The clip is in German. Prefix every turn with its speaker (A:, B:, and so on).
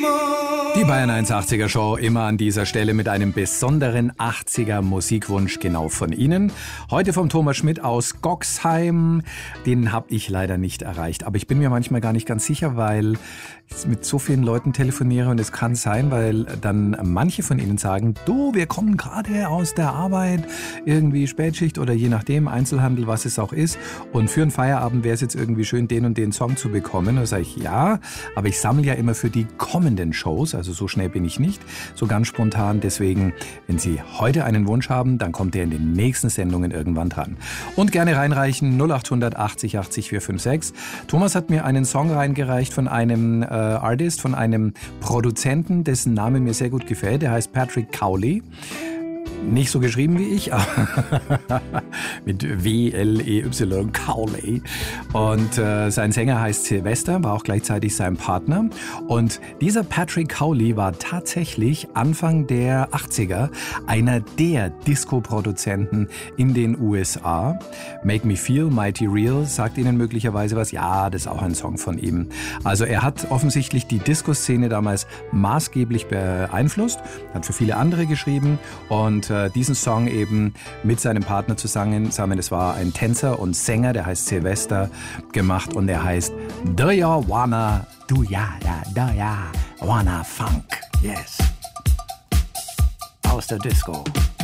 A: Die Bayern 180er Show immer an dieser Stelle mit einem besonderen 80er Musikwunsch genau von Ihnen. Heute vom Thomas Schmidt aus Goxheim. Den habe ich leider nicht erreicht. Aber ich bin mir manchmal gar nicht ganz sicher, weil ich mit so vielen Leuten telefoniere und es kann sein, weil dann manche von Ihnen sagen, du, wir kommen gerade aus der Arbeit, irgendwie Spätschicht oder je nachdem, Einzelhandel, was es auch ist. Und für einen Feierabend wäre es jetzt irgendwie schön, den und den Song zu bekommen. Da sage ich, ja, aber ich sammle ja immer für die kommenden Shows, also so schnell bin ich nicht, so ganz spontan. Deswegen, wenn Sie heute einen Wunsch haben, dann kommt der in den nächsten Sendungen irgendwann dran. Und gerne reinreichen 0800 80 80 456. Thomas hat mir einen Song reingereicht von einem Artist, von einem Produzenten, dessen Name mir sehr gut gefällt. Der heißt Patrick Cowley. Nicht so geschrieben wie ich, aber mit W-L-E-Y, Cowley. Und sein Sänger heißt Sylvester, war auch gleichzeitig sein Partner. Und dieser Patrick Cowley war tatsächlich Anfang der 80er einer der Disco-Produzenten in den USA. Make Me Feel Mighty Real sagt Ihnen möglicherweise was. Ja, das ist auch ein Song von ihm. Also er hat offensichtlich die Disco-Szene damals maßgeblich beeinflusst, hat für viele andere geschrieben und diesen Song eben mit seinem Partner zusammen, es war ein Tänzer und Sänger, der heißt Sylvester, gemacht und er heißt Do Ya Wanna Funk, yes, aus der Disco.